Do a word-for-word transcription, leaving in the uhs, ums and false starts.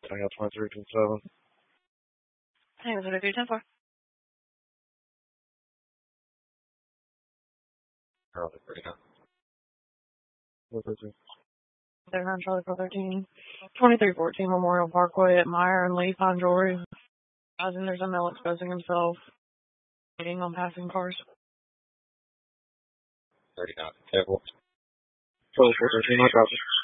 I got twenty-three ten seven. Hey, was it a good ten four? Charlie thirty-nine. What is it? thirty-nine Charlie four thirteen. twenty-three fourteen Memorial Parkway at Meyer and Lee Fine Jewelry. As in there's a male exposing himself, hitting on passing cars. thirty-nine. Table. Charlie four thirteen, I got you.